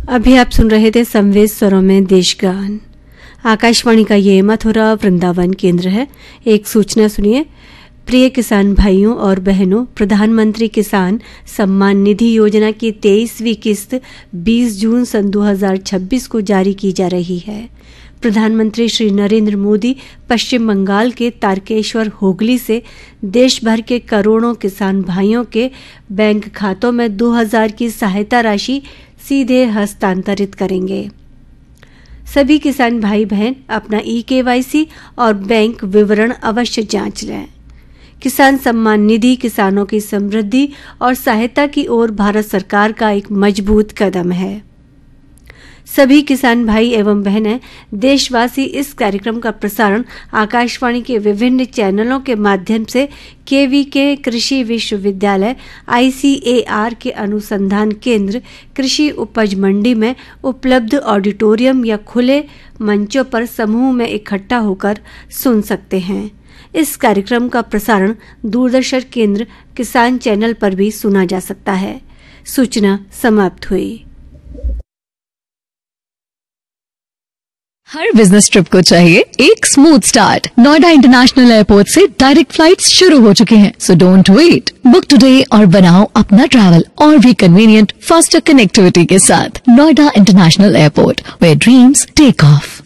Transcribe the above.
अभी आप सुन रहे थे संवेद स्वरों में देशगान। आकाशवाणी का ये मथुरा वृंदावन केंद्र है। एक सूचना सुनिए। प्रिय किसान भाइयों और बहनों, प्रधानमंत्री किसान सम्मान निधि योजना की 23वीं किस्त 20 जून सन 2026 को जारी की जा रही है। प्रधानमंत्री श्री नरेंद्र मोदी पश्चिम बंगाल के तारकेश्वर हुगली से देश भर के करोड़ों किसान भाइयों के बैंक खातों में 2000 की सहायता राशि सीधे हस्तांतरित करेंगे। सभी किसान भाई बहन अपना eKYC और बैंक विवरण अवश्य जांच लें। किसान सम्मान निधि किसानों की समृद्धि और सहायता की ओर भारत सरकार का एक मजबूत कदम है। सभी किसान भाई एवं बहनें, देशवासी इस कार्यक्रम का प्रसारण आकाशवाणी के विभिन्न चैनलों के माध्यम से KVK कृषि विश्वविद्यालय ICAR के अनुसंधान केंद्र कृषि उपज मंडी में उपलब्ध ऑडिटोरियम या खुले मंचों पर समूह में इकट्ठा होकर सुन सकते हैं। इस कार्यक्रम का प्रसारण दूरदर्शन केंद्र किसान चैनल पर भी सुना जा सकता है। सूचना समाप्त हुई। हर बिजनेस ट्रिप को चाहिए एक smooth start. Noida international airport से डायरेक्ट फ्लाइट्स शुरू हो चुके हैं, so don't wait. Book today और बनाओ अपना ट्रैवल और भी कन्वीनियंट फास्टर कनेक्टिविटी के साथ। Noida international airport, where dreams take off.